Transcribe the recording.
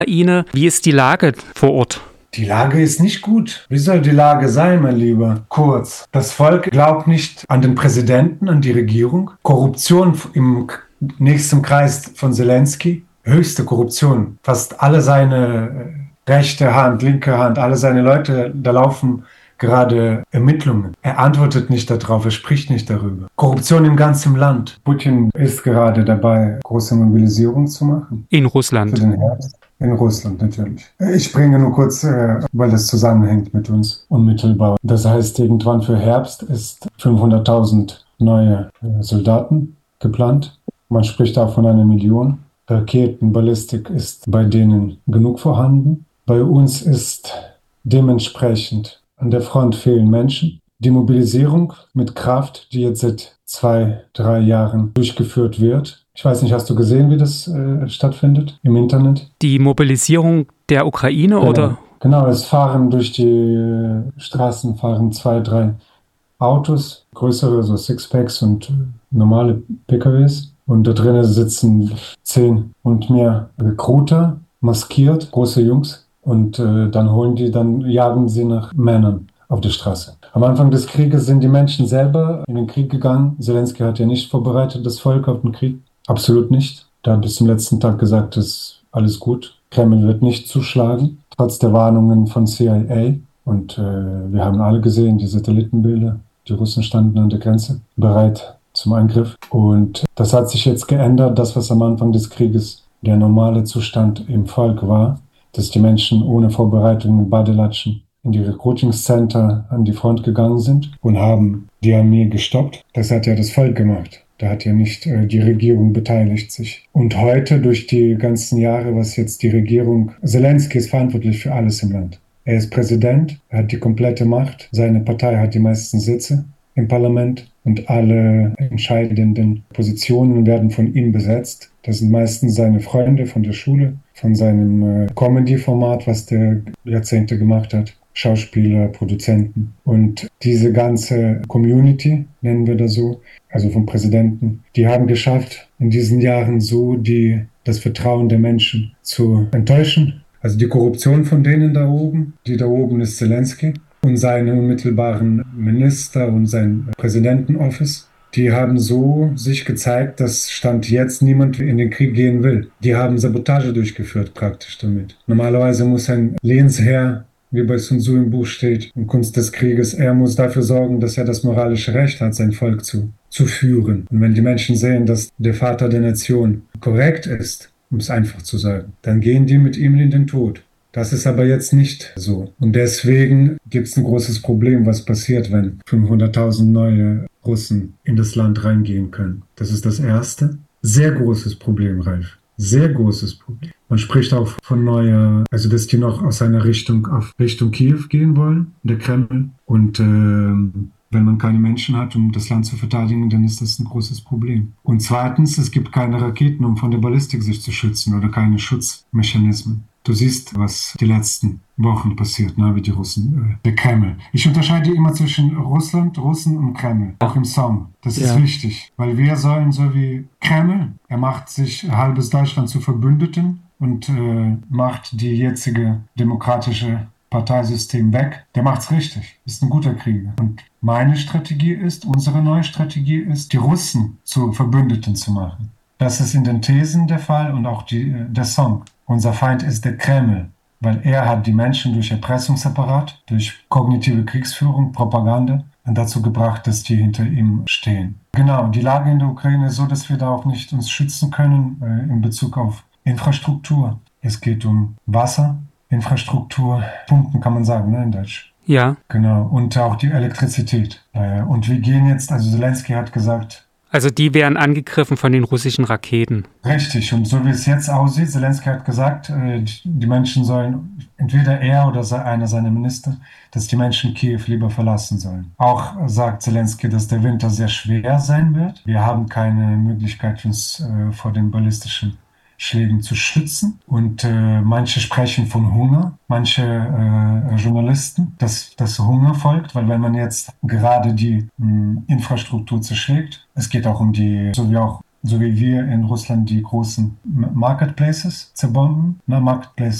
Ukraine. Wie ist die Lage vor Ort? Die Lage ist nicht gut. Wie soll die Lage sein, mein Lieber? Kurz. Das Volk glaubt nicht an den Präsidenten, an die Regierung. Korruption im nächsten Kreis von Zelensky. Höchste Korruption. Fast alle seine rechte Hand, linke Hand, alle seine Leute, da laufen gerade Ermittlungen. Er antwortet nicht darauf, er spricht nicht darüber. Korruption im ganzen Land. Putin ist gerade dabei, große Mobilisierung zu machen. In Russland. Für den Herbst. In Russland natürlich. Ich bringe nur kurz, weil das zusammenhängt mit uns unmittelbar. Das heißt, irgendwann für Herbst ist 500.000 neue Soldaten geplant. Man spricht auch von 1 Million. Raketen, Ballistik ist bei denen genug vorhanden. Bei uns ist dementsprechend an der Front fehlen Menschen. Die Mobilisierung mit Kraft, die jetzt seit 2-3 Jahren durchgeführt wird. Ich weiß nicht, hast du gesehen, wie das stattfindet im Internet? Die Mobilisierung der Ukraine, Genau. oder? Genau, es fahren durch die Straßen 2-3 Autos, größere, so Sixpacks und normale PKWs. Und da drinnen sitzen 10 und mehr Recruiter, maskiert, große Jungs. Und dann jagen sie nach Männern auf der Straße. Am Anfang des Krieges sind die Menschen selber in den Krieg gegangen. Zelensky hat ja nicht vorbereitet, das Volk auf den Krieg. Absolut nicht. Der hat bis zum letzten Tag gesagt, es ist alles gut. Kreml wird nicht zuschlagen, trotz der Warnungen von CIA. Und wir haben alle gesehen, die Satellitenbilder. Die Russen standen an der Grenze, bereit zum Angriff. Und das hat sich jetzt geändert. Das, was am Anfang des Krieges der normale Zustand im Volk war, dass die Menschen ohne Vorbereitung in Badelatschen in die Recruiting-Center an die Front gegangen sind und haben die Armee gestoppt. Das hat ja das Volk gemacht. Da hat ja nicht die Regierung beteiligt sich. Und heute, durch die ganzen Jahre, was jetzt die Regierung... Zelensky ist verantwortlich für alles im Land. Er ist Präsident, er hat die komplette Macht. Seine Partei hat die meisten Sitze im Parlament und alle entscheidenden Positionen werden von ihm besetzt. Das sind meistens seine Freunde von der Schule, von seinem Comedy-Format, was der Jahrzehnte gemacht hat. Schauspieler, Produzenten. Und diese ganze Community, nennen wir das so, also vom Präsidenten, die haben geschafft, in diesen Jahren so das Vertrauen der Menschen zu enttäuschen. Also die Korruption von denen da oben, die da oben ist Zelensky und seine unmittelbaren Minister und sein Präsidentenoffice. Die haben so sich gezeigt, dass Stand jetzt niemand in den Krieg gehen will. Die haben Sabotage durchgeführt praktisch damit. Normalerweise muss ein Lehnsherr, wie bei Sun Tzu im Buch steht, in Kunst des Krieges, er muss dafür sorgen, dass er das moralische Recht hat, sein Volk zu führen. Und wenn die Menschen sehen, dass der Vater der Nation korrekt ist, um es einfach zu sagen, dann gehen die mit ihm in den Tod. Das ist aber jetzt nicht so. Und deswegen gibt es ein großes Problem, was passiert, wenn 500.000 neue Russen in das Land reingehen können. Das ist das erste. Sehr großes Problem, Ralf. Sehr großes Problem. Man spricht auch von also dass die noch aus einer Richtung Richtung Kiew gehen wollen, der Kreml. Und wenn man keine Menschen hat, um das Land zu verteidigen, dann ist das ein großes Problem. Und zweitens, es gibt keine Raketen, um von der Ballistik sich zu schützen oder keine Schutzmechanismen. Du siehst, was die letzten Wochen passiert, wie die Russen, der Kreml. Ich unterscheide immer zwischen Russland, Russen und Kreml, auch im Song. Das ist wichtig, weil wir sollen so wie Kreml, er macht sich halbes Deutschland zu Verbündeten und macht die jetzige demokratische Parteisystem weg. Der macht's richtig, ist ein guter Krieger. Und meine Strategie ist, unsere neue Strategie ist, die Russen zu Verbündeten zu machen. Das ist in den Thesen der Fall und auch der Song. Unser Feind ist der Kreml, weil er hat die Menschen durch Erpressungsapparat, durch kognitive Kriegsführung, Propaganda dazu gebracht, dass die hinter ihm stehen. Genau, die Lage in der Ukraine ist so, dass wir da auch nicht uns schützen können in Bezug auf Infrastruktur. Es geht um Wasser, Infrastruktur, Pumpen kann man sagen, in Deutsch. Ja. Genau, und auch die Elektrizität. Und wir gehen jetzt, also Zelensky hat gesagt, also die werden angegriffen von den russischen Raketen. Richtig, und so wie es jetzt aussieht, Zelensky hat gesagt, die Menschen sollen, entweder er oder einer seiner Minister, dass die Menschen Kiew lieber verlassen sollen. Auch sagt Zelensky, dass der Winter sehr schwer sein wird. Wir haben keine Möglichkeit, uns vor den ballistischen Schlägen zu schützen. Und manche sprechen von Hunger, manche Journalisten, dass Hunger folgt, weil wenn man jetzt gerade die Infrastruktur zerschlägt, es geht auch um so wie auch so wie wir in Russland die großen Marketplaces zerbomben. Na, Marketplace